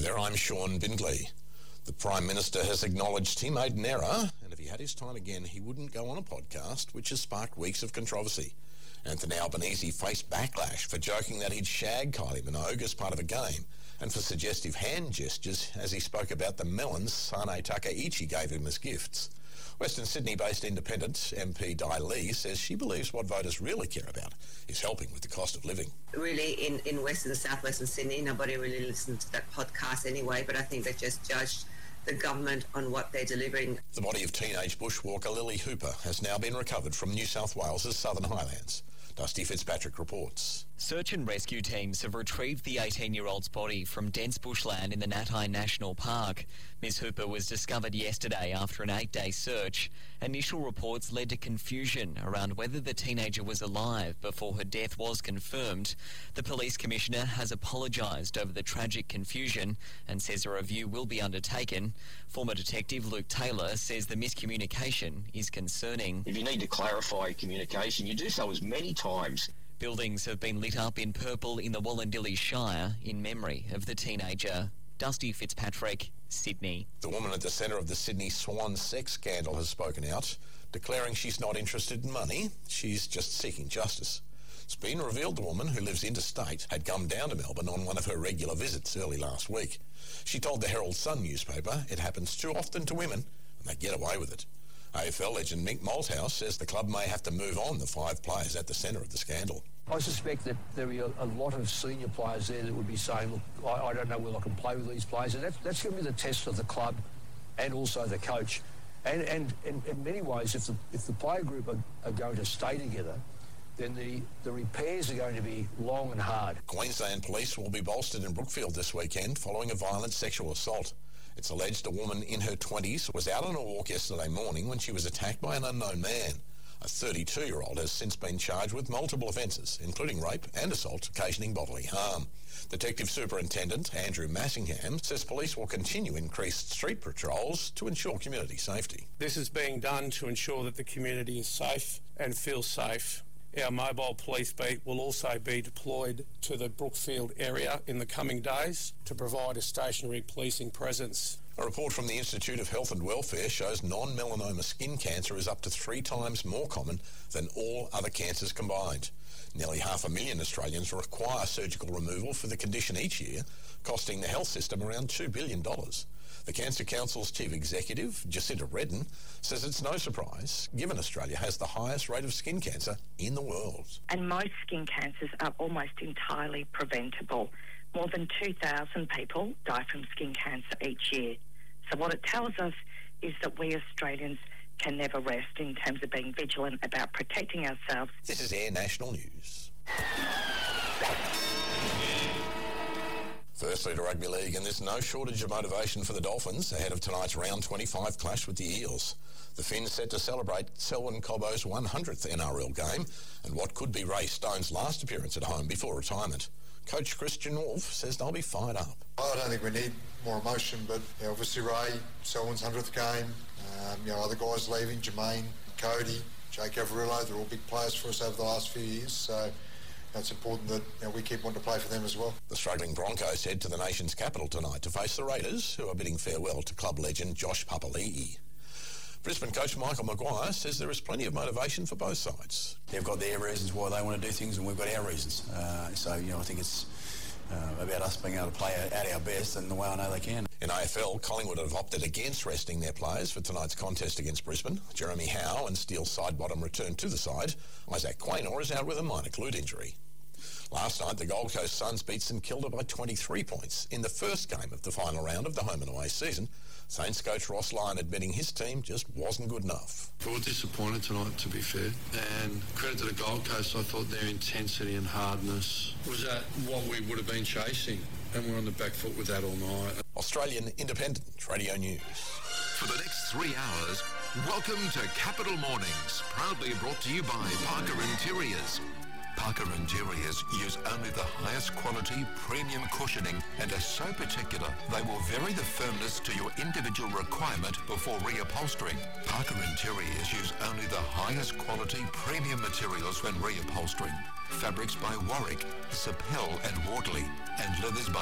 there, I'm Sean Bindley. The Prime Minister has acknowledged he made an error, and if he had his time again, he wouldn't go on a podcast, which has sparked weeks of controversy. Anthony Albanese faced backlash for joking that he'd shagged Kylie Minogue as part of a game, and for suggestive hand gestures as he spoke about the melons Sane Takaichi gave him as gifts. Western Sydney-based independent MP Di Lee says she believes what voters really care about is helping with the cost of living. Really, in Western and South-Western Sydney, nobody really listened to that podcast anyway, but I think they just judged the government on what they're delivering. The body of teenage bushwalker Lily Hooper has now been recovered from New South Wales' Southern Highlands. Dusty Fitzpatrick reports. Search and rescue teams have retrieved the 18-year-old's body from dense bushland in the Natai National Park. Ms Hooper was discovered yesterday after an 8-day search. Initial reports led to confusion around whether the teenager was alive before her death was confirmed. The police commissioner has apologised over the tragic confusion and says a review will be undertaken. Former detective Luke Taylor says the miscommunication is concerning. If you need to clarify communication, you do so as many times. Buildings have been lit up in purple in the Wollondilly Shire in memory of the teenager. Dusty Fitzpatrick, Sydney. The woman at the centre of the Sydney Swan sex scandal has spoken out, declaring she's not interested in money, she's just seeking justice. It's been revealed the woman, who lives interstate, had come down to Melbourne on one of her regular visits early last week. She told the Herald Sun newspaper it happens too often to women and they get away with it. AFL legend Mick Malthouse says the club may have to move on the 5 players at the centre of the scandal. I suspect that there will be a lot of senior players there that would be saying, look, I don't know whether I can play with these players. And that's going to be the test of the club and also the coach. And in many ways, if the player group are going to stay together, then the repairs are going to be long and hard. Queensland police will be bolstered in Brookfield this weekend following a violent sexual assault. It's alleged a woman in her 20s was out on a walk yesterday morning when she was attacked by an unknown man. A 32-year-old has since been charged with multiple offences, including rape and assault occasioning bodily harm. Detective Superintendent Andrew Massingham says police will continue increased street patrols to ensure community safety. This is being done to ensure that the community is safe and feels safe. Our mobile police beat will also be deployed to the Brookfield area in the coming days to provide a stationary policing presence. A report from the Institute of Health and Welfare shows non-melanoma skin cancer is up to 3 times more common than all other cancers combined. Nearly 500,000 Australians require surgical removal for the condition each year, costing the health system around $2 billion. The Cancer Council's chief executive, Jacinta Redden, says it's no surprise, given Australia has the highest rate of skin cancer in the world. And most skin cancers are almost entirely preventable. More than 2,000 people die from skin cancer each year. So what it tells us is that we Australians can never rest in terms of being vigilant about protecting ourselves. This is Air National News. Firstly to rugby league, and there's no shortage of motivation for the Dolphins ahead of tonight's round 25 clash with the Eels. The Finns set to celebrate Selwyn Cobbo's 100th NRL game and what could be Ray Stone's last appearance at home before retirement. Coach Christian Wolf says they'll be fired up. I don't think we need more emotion, but obviously Ray, Selwyn's 100th game, other guys leaving, Jermaine, Cody, Jake Averillo, they're all big players for us over the last few years, so it's important that we keep wanting to play for them as well. The struggling Broncos head to the nation's capital tonight to face the Raiders, who are bidding farewell to club legend Josh Papali'i. Brisbane coach Michael Maguire says there is plenty of motivation for both sides. They've got their reasons why they want to do things and we've got our reasons. I think it's about us being able to play at our best and the way I know they can. In AFL, Collingwood have opted against resting their players for tonight's contest against Brisbane. Jeremy Howe and Steele Sidebottom return to the side. Isaac Quaynor is out with a minor glute injury. Last night, the Gold Coast Suns beat St Kilda by 23 points in the first game of the final round of the home and away season. Saints coach Ross Lyon admitting his team just wasn't good enough. We were disappointed tonight, to be fair, and credit to the Gold Coast. I thought their intensity and hardness was at what we would have been chasing, and we're on the back foot with that all night. Australian Independent Radio News. For the next 3 hours, welcome to Capital Mornings, proudly brought to you by Parker Interiors. Parker Interiors use only the highest quality premium cushioning and are so particular they will vary the firmness to your individual requirement before reupholstering. Parker Interiors use only the highest quality premium materials when reupholstering. Fabrics by Warwick, Sapel and Wardley, and leathers by